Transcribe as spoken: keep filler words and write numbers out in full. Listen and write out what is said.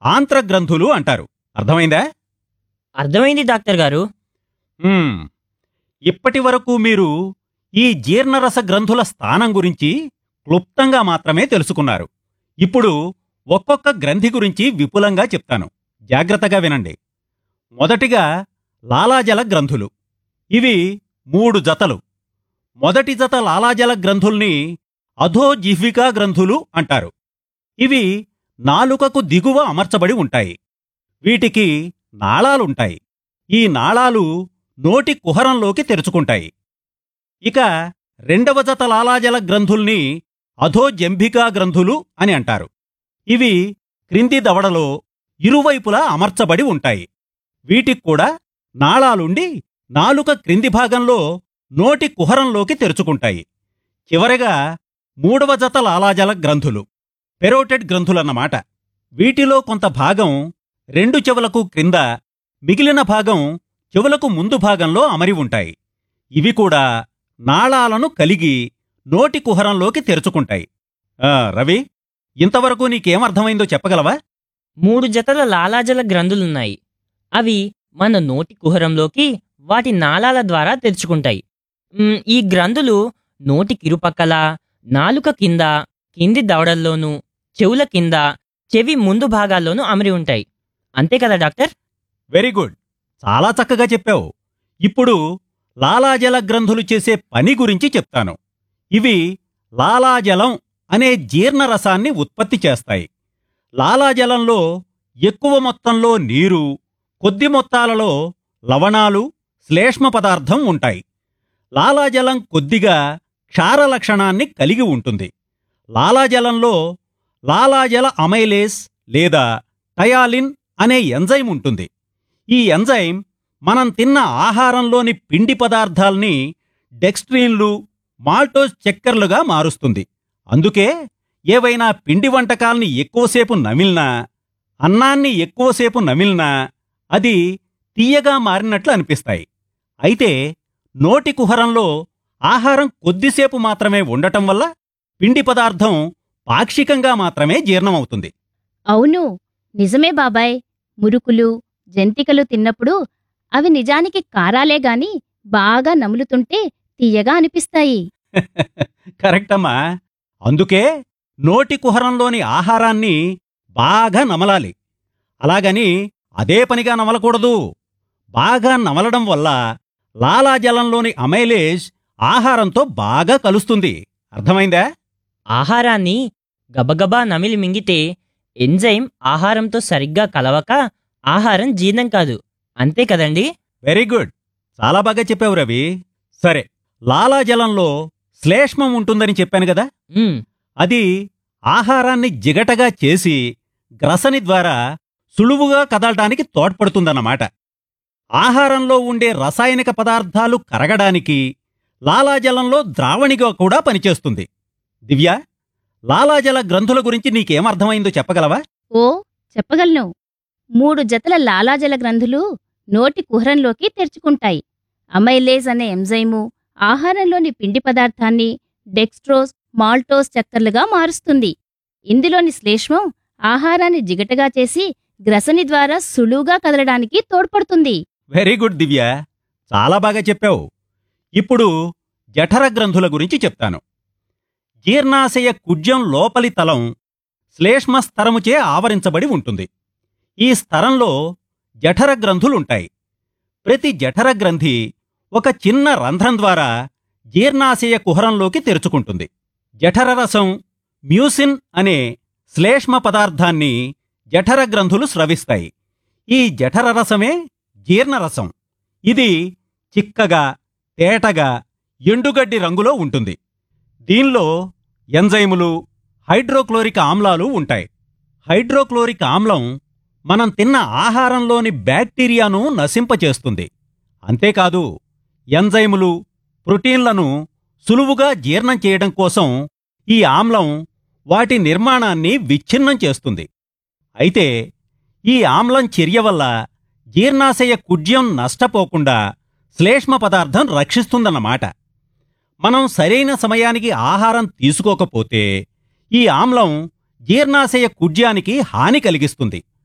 ఆంత్రగ్రంథులు అంటారు. అర్థమైందా? అర్థమైంది డాక్టర్ గారు. హ్మ్. ఇప్పటి వరకు మీరు ఈ జీర్ణరస గ్రంథుల స్థానం గురించి క్లుప్తంగా మాత్రమే తెలుసుకున్నారు. ఇప్పుడు ఒక్కొక్క గ్రంథి గురించి విపులంగా చెప్తాను. జాగ్రత్తగా వినండి. మొదటిగా లాలాజల గ్రంథులు. ఇవి మూడు జతలు. మొదటి జత లాలాజల గ్రంథుల్ని అధోజిహ్వికా గ్రంథులు అంటారు. ఇవి నాలుకకు దిగువ అమర్చబడి ఉంటాయి. వీటికి నాళాలుంటాయి. ఈ నాళాలు నోటి కుహరంలోకి తెరుచుకుంటాయి. ఇక రెండవ జత లాలాజల గ్రంథుల్ని అధోజంభికా గ్రంథులు అని అంటారు. ఇవి క్రింది దవడలో ఇరువైపులా అమర్చబడి ఉంటాయి. వీటిక్కూడా నాళాలుండి నాలుక క్రింది భాగంలో నోటి కుహరంలోకి తెరుచుకుంటాయి. చివరగా మూడవ జత లాలాజల గ్రంథులు పెరోటెడ్ గ్రంథులన్నమాట. వీటిలో కొంత భాగం రెండు చెవులకు క్రింద, మిగిలిన భాగం చెవులకు ముందు భాగంలో అమరి ఉంటాయి. ఇవి కూడా నాళాలను కలిగి నోటి కుహరంలోకి తెరుచుకుంటాయి. ఆ, రవి, ఇంతవరకు నీకేమర్థమైందో చెప్పగలవా? మూడు జతల లాలాజల గ్రంథులున్నాయి. అవి మన నోటి కుహరంలోకి వాటి నాళాల ద్వారా తెరుచుకుంటాయి. మ్, ఈ గ్రంథులు నోటి కిరుపక్కల, నాలుక కింద, కింది దవడల్లోనూ, చెవుల కింద, చెవి ముందు భాగాల్లోనూ అమరి ఉంటాయి. అంతే కదా డాక్టర్? వెరీ గుడ్, చాలా చక్కగా చెప్పావు. ఇప్పుడు లాలాజల గ్రంథులు చేసే పని గురించి చెప్తాను. ఇవి లాలాజలం అనే జీర్ణరసాన్ని ఉత్పత్తి చేస్తాయి. లాలాజలంలో ఎక్కువ మొత్తంలో నీరు, కొద్ది మొత్తాలలో లవణాలు, శ్లేష్మ పదార్థం ఉంటాయి. లాలాజలం కొద్దిగా క్షార లక్షణాన్ని కలిగి ఉంటుంది. లాలాజలంలో లాలాజల అమైలేస్ లేదా టయాలిన్ అనే ఎంజైమ్ ఉంటుంది. ఈ ఎంజైమ్ మనం తిన్న ఆహారంలోని పిండి పదార్థాల్ని డెక్స్ట్రీన్లు, మాల్టోస్ చక్కెరలుగా మారుస్తుంది. అందుకే ఏవైనా పిండి వంటకాల్ని ఎక్కువసేపు నమిలినా, అన్నాన్ని ఎక్కువసేపు నమిలినా అది తీయగా మారినట్లు అనిపిస్తాయి. అయితే నోటి కుహరంలో ఆహారం కొద్దిసేపు మాత్రమే ఉండటం వల్ల పిండి పదార్థం పాక్షికంగా మాత్రమే జీర్ణమవుతుంది. అవును, నిజమే బాబాయ్. మురుకులు, జంతికలు తిన్నప్పుడు అవి నిజానికి కారాలే గాని బాగా నములుతుంటే తీయగా అనిపిస్తాయి. కరెక్టమ్మా. అందుకే నోటి కుహరంలోని ఆహారాన్ని బాగా నమలాలి. అలాగని అదే పనిగా నమలకూడదు. బాగా నమలడం వల్ల లాలాజలంలోని అమైలేజ్ ఆహారంతో బాగా కలుస్తుంది. అర్థమైందా? ఆహారాన్ని గబగబా నమిలి మింగితే ఎంజైమ్ ఆహారంతో సరిగ్గా కలవక ఆహారం జీర్ణం కాదు. అంతే కదండి? వెరీ గుడ్, చాలా బాగా చెప్పావు రవి. సరే, లాలాజలంలో శ్లేష్మం ఉంటుందని చెప్పాను కదా. మ్, అది ఆహారాన్ని జిగటగా చేసి గ్రసని ద్వారా సులువుగా కదలటానికి తోడ్పడుతుందన్నమాట. ఆహారంలో ఉండే రసాయనిక పదార్థాలు కరగడానికి లాలాజలంలో ద్రావణిగా కూడా పనిచేస్తుంది. దివ్య, లాలాజల గ్రంథుల గురించి నీకేమర్థమైందో చెప్పగలవా? ఓ, చెప్పగలను. మూడు జతల లాలాజల గ్రంథులు నోటి కుహరంలోకి తెరుచుకుంటాయి. అమైలేజ్ అనే ఎంజైము ఆహారంలోని పిండి పదార్థాన్ని డెక్స్ట్రోస్, మాల్టోస్ చక్కర్లుగా మారుస్తుంది. ఇందులోని శ్లేష్మం ఆహారాన్ని జిగటగా చేసి గ్రసని ద్వారా సులువుగా కదలడానికి తోడ్పడుతుంది. వెరీ గుడ్ దివ్య, చాలా బాగా చెప్పావు. ఇప్పుడు జఠర గ్రంథుల గురించి చెప్తాను. జీర్ణాశయ కుడ్యం లోపలి తలం శ్లేష్మ స్తరముచే ఆవరించబడి ఉంటుంది. ఈ స్తరంలో జఠర గ్రంథులుంటాయి. ప్రతి జఠర గ్రంథి ఒక చిన్న రంధ్రం ద్వారా జీర్ణాశయ కుహరంలోకి తెరుచుకుంటుంది. జఠరరసం, మ్యూసిన్ అనే శ్లేష్మ పదార్థాన్ని జఠర గ్రంథులు స్రవిస్తాయి. ఈ జఠరరసమే జీర్ణరసం. ఇది చిక్కగా, తేటగా, ఎండుగడ్డి రంగులో ఉంటుంది. దీనిలో ఎంజైములు, హైడ్రోక్లోరిక్ ఆమ్లాలు ఉంటాయి. హైడ్రోక్లోరిక్ ఆమ్లం మనం తిన్న ఆహారంలోని బ్యాక్టీరియాను నశింపచేస్తుంది. అంతేకాదు, ఎంజైములు, ప్రోటీన్లను సులువుగా జీర్ణం చేయడం కోసం ఈ ఆమ్లం వాటి నిర్మాణాన్ని విచ్ఛిన్నం చేస్తుంది. అయితే ఈ ఆమ్లం చర్య వల్ల జీర్ణాశయ కుడ్యం నష్టపోకుండా శ్లేష్మ పదార్థం రక్షిస్తుందన్నమాట. మనం సరైన సమయానికి ఆహారం తీసుకోకపోతే ఈ ఆమ్లం జీర్ణాశయ కుడ్యానికి హాని కలిగిస్తుంది.